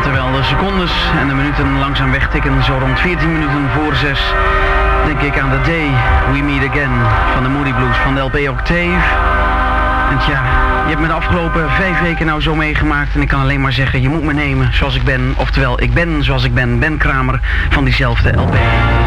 terwijl de secondes en de minuten langzaam wegtikken, zo rond 14 minuten voor 6, denk ik aan The Day We Meet Again van de Moody Blues van de LP Octave. En tja, je hebt me de afgelopen 5 weken nou zo meegemaakt en ik kan alleen maar zeggen, je moet me nemen zoals ik ben. Oftewel, ik ben zoals ik ben, Ben Kramer van diezelfde LP.